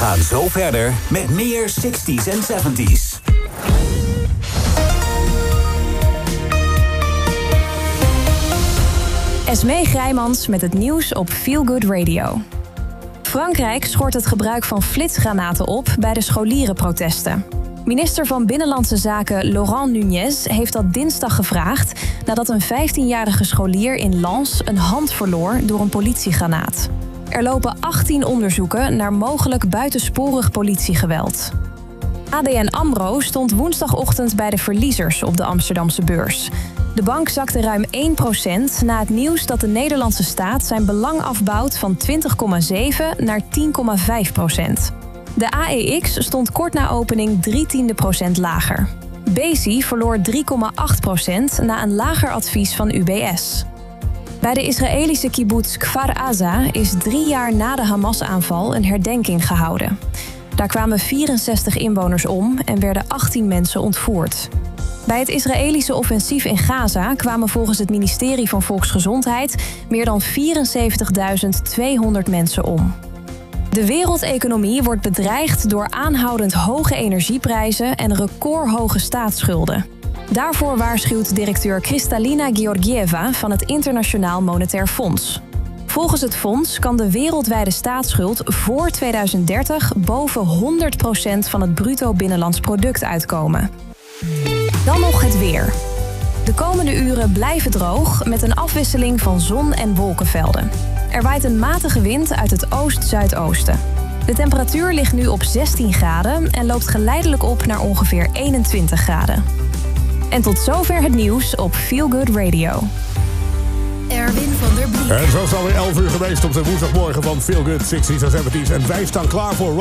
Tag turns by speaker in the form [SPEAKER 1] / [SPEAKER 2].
[SPEAKER 1] gaan zo verder met meer 60s en 70s.
[SPEAKER 2] Esmee Grijmans met het nieuws op Feel Good Radio. Frankrijk schort het gebruik van flitsgranaten op bij de scholierenprotesten. Minister van Binnenlandse Zaken Laurent Nunez heeft dat dinsdag gevraagd nadat een 15-jarige scholier in Lens een hand verloor door een politiegranaat. Er lopen 18 onderzoeken naar mogelijk buitensporig politiegeweld. ABN AMRO stond woensdagochtend bij de verliezers op de Amsterdamse beurs. De bank zakte ruim 1% na het nieuws dat de Nederlandse staat zijn belang afbouwt van 20,7 naar 10,5%. De AEX stond kort na opening 0,3% lager. Besi verloor 3,8% na een lager advies van UBS. Bij de Israëlische kibbutz Kfar Aza is 3 jaar na de Hamas-aanval een herdenking gehouden. Daar kwamen 64 inwoners om en werden 18 mensen ontvoerd. Bij het Israëlische offensief in Gaza kwamen volgens het ministerie van Volksgezondheid meer dan 74.200 mensen om. De wereldeconomie wordt bedreigd door aanhoudend hoge energieprijzen en recordhoge staatsschulden. Daarvoor waarschuwt directeur Kristalina Georgieva van het Internationaal Monetair Fonds. Volgens het fonds kan de wereldwijde staatsschuld voor 2030 boven 100% van het bruto binnenlands product uitkomen. Dan nog het weer. De komende uren blijven droog met een afwisseling van zon- en wolkenvelden. Er waait een matige wind uit het oost-zuidoosten. De temperatuur ligt nu op 16 graden en loopt geleidelijk op naar ongeveer 21 graden. En tot zover het nieuws op Feel Good Radio.
[SPEAKER 3] Erwin van der Bliek.
[SPEAKER 4] En zo is het alweer 11 uur geweest op de woensdagmorgen van Feel Good 60s en 70s. En wij staan klaar voor